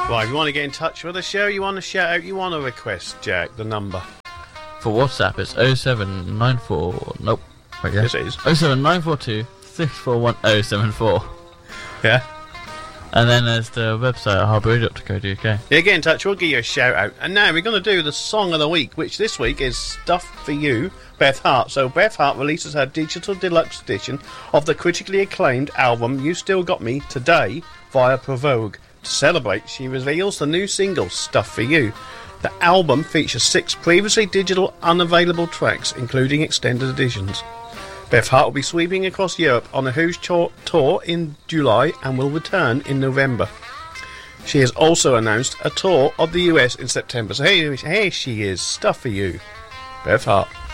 Right, if you want to get in touch with the show, you want to shout out, you want to request, Jack, the number. For WhatsApp, it's 0794. Nope. Wait, yeah. Yes, it is. 07942 641074. Yeah. And then there's the website at harbourradio.co.uk. Yeah, get in touch, we'll give you a shout out. And now we're going to do the song of the week, which this week is Stuff for You, Beth Hart. So Beth Hart releases her digital deluxe edition of the critically acclaimed album You Still Got Me today via Provogue. To celebrate, she reveals the new single, Stuff for You. The album features 6 previously digital unavailable tracks, including extended editions. Beth Hart will be sweeping across Europe on a Who's tour in July and will return in November. She has also announced a tour of the US in September. So here she is, Stuff for You, Beth Hart.